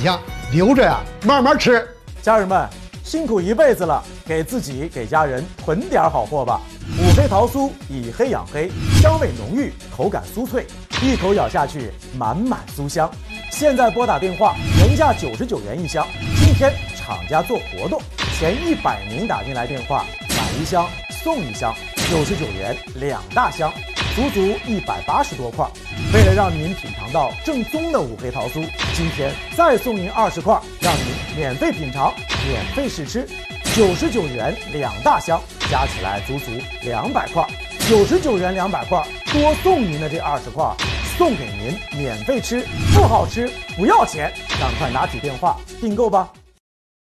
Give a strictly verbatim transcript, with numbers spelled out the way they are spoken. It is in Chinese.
下，留着呀慢慢吃。 家人们辛苦一辈子了，给自己给家人囤点好货吧。五黑桃酥以黑养黑，香味浓郁，口感酥脆，一口咬下去满满酥香。现在拨打电话，原价九十九元一箱，今天厂家做活动，前一百名打进来电话买一箱送一箱，九十九元两大箱，足足一百八十多块。为了让您品尝到正宗的五黑桃酥，今天再送您二十块，让您免费品尝，免费试吃。九十九元两大箱，加起来足足两百块。九十九元两百块，多送您的这二十块，送给您免费吃，不好吃不要钱，赶快拿起电话订购吧。